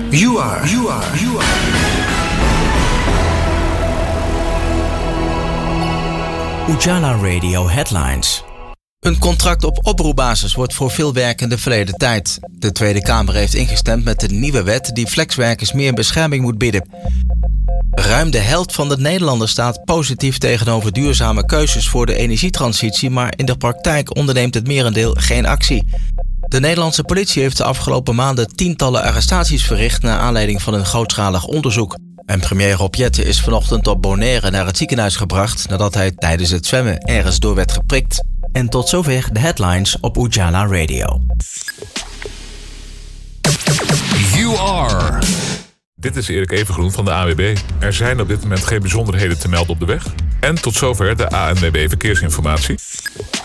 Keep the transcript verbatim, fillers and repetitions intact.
You are, you are, you are. Ujala Radio Headlines. Een contract op oproepbasis wordt voor veel werkenden verleden tijd. De Tweede Kamer heeft ingestemd met de nieuwe wet die flexwerkers meer bescherming moet bieden. Ruim de helft van de Nederlanders staat positief tegenover duurzame keuzes voor de energietransitie, maar in de praktijk onderneemt het merendeel geen actie. De Nederlandse politie heeft de afgelopen maanden tientallen arrestaties verricht naar aanleiding van een grootschalig onderzoek. En premier Rob Jetten is vanochtend op Bonaire naar het ziekenhuis gebracht nadat hij tijdens het zwemmen ergens door werd geprikt. En tot zover de headlines op Ujala Radio. You are. Dit is Erik Evengroen van de A N W B. Er zijn op dit moment geen bijzonderheden te melden op de weg. En tot zover de A N W B Verkeersinformatie.